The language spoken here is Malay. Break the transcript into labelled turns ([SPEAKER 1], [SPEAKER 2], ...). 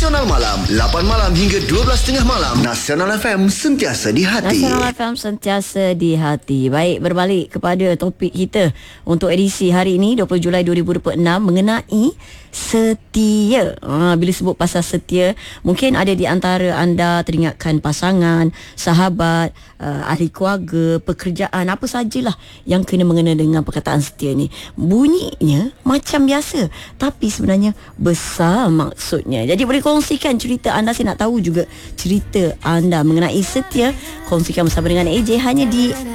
[SPEAKER 1] Nasional Malam 8 malam hingga 12.30 malam. Nasional FM sentiasa di hati.
[SPEAKER 2] Nasional FM sentiasa di hati. Baik, berbalik kepada topik kita untuk edisi hari ini 20 Julai 2026 mengenai setia. Bila sebut pasal setia, mungkin ada di antara anda teringatkan pasangan, sahabat, ahli keluarga, pekerjaan, apa sajalah yang kena mengena dengan perkataan setia ni. Bunyinya macam biasa, tapi sebenarnya besar maksudnya. Jadi boleh kongsikan cerita anda. Saya nak tahu juga cerita anda mengenai setia. Kongsikan bersama dengan AJ hanya di